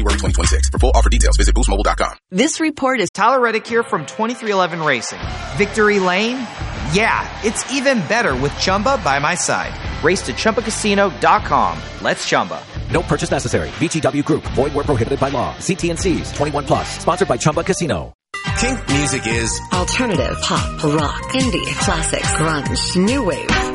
January 2026. For full offer details, visit boostmobile.com. This report is Tyler Reddick here from 2311 Racing. Victory Lane? Yeah, it's even better with Chumba by my side. Race to ChumbaCasino.com. Let's Chumba. No purchase necessary. VGW Group. Void where prohibited by law. See T&Cs. 21 plus. Sponsored by Chumba Casino. Kink music is alternative, pop, rock, indie, classics, grunge, new wave,